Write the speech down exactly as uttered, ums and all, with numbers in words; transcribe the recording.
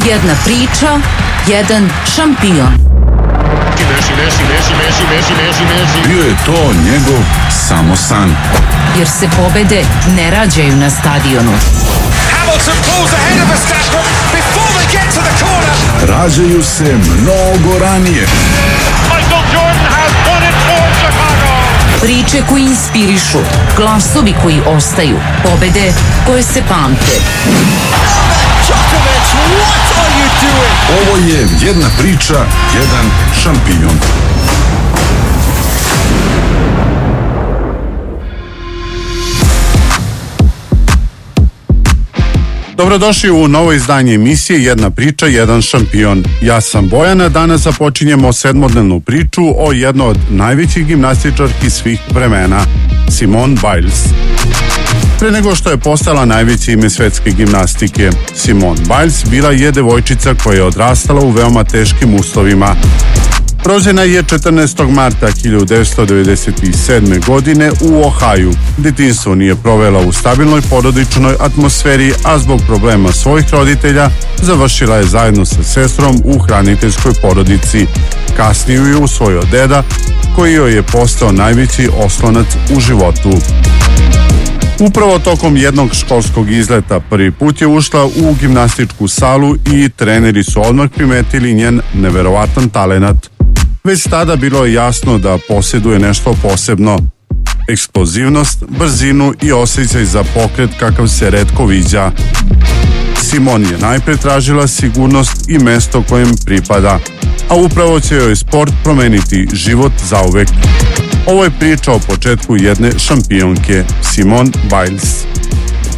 Jedna priča, jedan šampion. Bio je to njegov samo san. Jer se pobede ne rađaju na stadionu. Hamilton pulls ahead of Verstappen before they get to the corner. Rađaju se mnogo ranije. Michael Jordan has won it for Chicago. Priče koje inspirišu, glasovi koji ostaju, pobede koje se pamte. Djokovic, what are you doing? Ovo je jedna priča, jedan šampion. Dobrodošli u novo izdanje emisije Jedna priča, jedan šampion. Ja sam Bojana, danas započinjemo sedmodnevnu priču o jednoj od najvećih gimnastičarki svih vremena, Simone Biles. Pre nego što je postala najveće ime svetske gimnastike, Simone Biles bila je devojčica koja je odrastala u veoma teškim uslovima. Rođena je četrnaestog marta hiljadu devetsto devedeset sedme. godine u Ohaju. Detinjstvo nije provela u stabilnoj porodičnoj atmosferi, a zbog problema svojih roditelja završila je zajedno sa sestrom u hraniteljskoj porodici. Kasnije ju je usvojio deda, koji joj je postao najveći oslonac u životu. Upravo tokom jednog školskog izleta prvi put je ušla u gimnastičku salu i treneri su odmah primetili njen neverovatan talenat. Već tada bilo je jasno da posjeduje nešto posebno. Eksplozivnost, brzinu i osjećaj za pokret kakav se retko viđa. Simone je najpre tražila sigurnost i mesto kojem pripada, a upravo će joj sport promeniti život zauvek. Ovo je priča o početku jedne šampionke, Simone Biles.